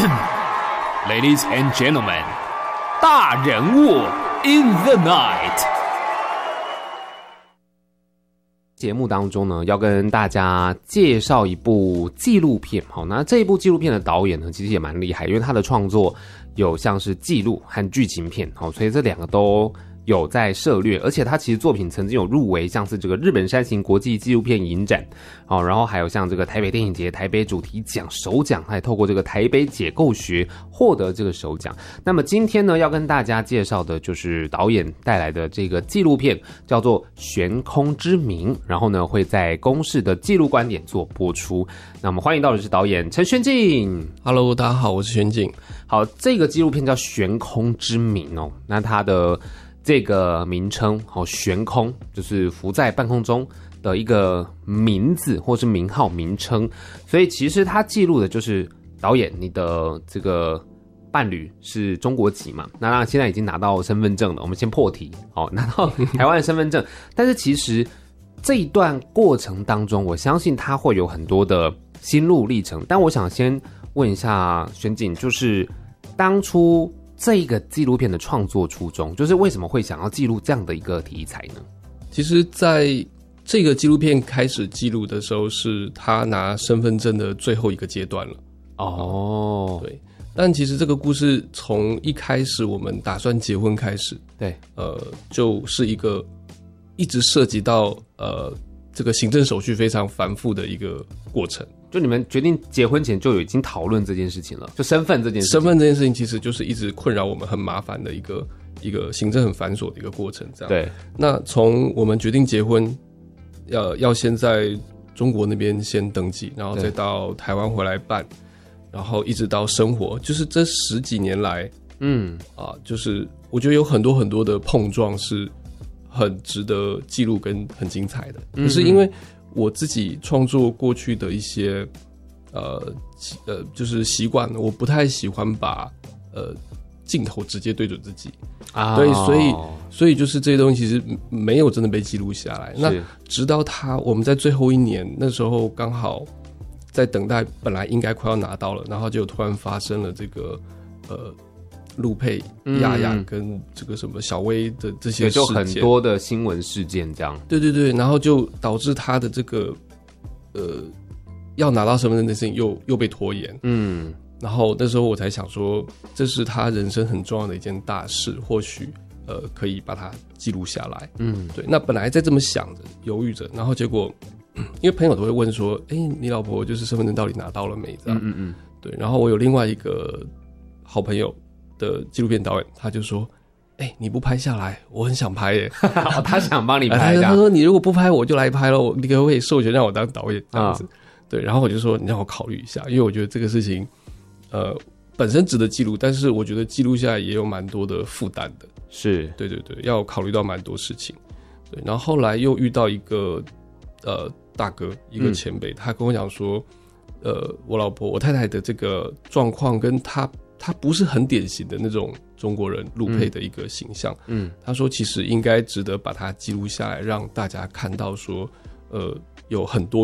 Ladies and gentlemen， 大人物 in the night。节目当中呢，要跟大家介绍一部纪录片。好，那这一部纪录片的导演呢，其实也蛮厉害，因为他的创作有像是纪录和剧情片，好，所以这两个都有在涉猎，而且他其实作品曾经有入围，像是这个日本山形国际纪录片影展，好，然后还有像这个台北电影节台北主题奖首奖，他也透过这个台北解构学获得这个首奖。那么今天呢，要跟大家介绍的就是导演带来的这个纪录片，叫做《悬空之名》，然后呢会在公视的纪录观点做播出。那我们欢迎到的是导演陈玄镜。 Hello， 大家好，我是玄镜。 好，这个纪录片叫《悬空之名》哦，那它的这个名称，好，悬空就是浮在半空中的一个名字或是名号名称，所以其实它记录的就是导演你的这个伴侣是中国籍嘛，那当然现在已经拿到身份证了，我们先破题，好，拿到台湾的身份证，但是其实这一段过程当中，我相信他会有很多的心路历程，但我想先问一下玄镜，就是当初这一个纪录片的创作初衷，就是为什么会想要记录这样的一个题材呢？ 其实在这个纪录片开始记录的时候，是他拿身份证的最后一个阶段了。 哦， 对。但其实这个故事从一开始我们打算结婚开始， 对， 就是一个一直涉及到这个行政手续非常繁复的一个过程。 就你们决定结婚前就已经讨论这件事情了，就身份这件事情。 身份这件事情其实就是一直困扰我们很麻烦的一个行政很繁琐的一个过程。这样。 对。 那从我们决定结婚，要先在中国那边先登记，然后再到台湾回来办，然后一直到生活，就是这10几年来，就是我觉得有很多很多的碰撞是很值得记录跟很精彩的。可是因为我自己创作过去的一些就是习惯，我不太喜欢把镜头直接对准自己啊，对，所以就是这些东西其实没有真的被记录下来。那直到我们在最后一年那时候刚好在等待，本来应该快要拿到了，然后就突然发生了这个陆配亚亚跟这个什么小薇的这些事件， 就很多的新闻事件这样。 对对对，然后就导致他的这个要拿到身份证的事情又被拖延。然后那时候我才想说，这是他人生很重要的一件大事，或许可以把它记录下来。对。那本来在这么想着犹豫着，然后结果因为朋友都会问说，你老婆就是身份证到底拿到了没？这样。对。然后我有另外一个好朋友的纪录片导演，他就说：“你不拍下来，我很想拍耶。” 他想帮你拍， 他说：“你如果不拍，我就来拍了，你可不可以授权让我当导演？”这样子。对，然后我就说：“你让我考虑一下，因为我觉得这个事情，本身值得记录，但是我觉得记录下来也有蛮多的负担的。” 是， 对对对，要考虑到蛮多事情。对，然后后来又遇到一个大哥，一个前辈，他跟我讲说，我太太的这个状况跟他不是很典型的那种中国人陆配的一个形象。他说其实应该值得把它记录下来，让大家看到说，有很多